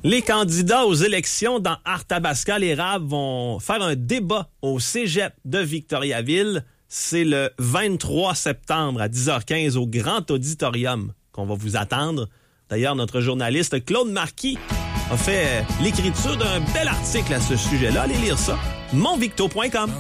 Les candidats aux élections dans Arthabasca-les-Raves vont faire un débat au cégep de Victoriaville. C'est le 23 septembre à 10h15 au Grand Auditorium qu'on va vous attendre. D'ailleurs, notre journaliste Claude Marquis a fait l'écriture d'un bel article à ce sujet-là. Allez lire ça. monvicto.com.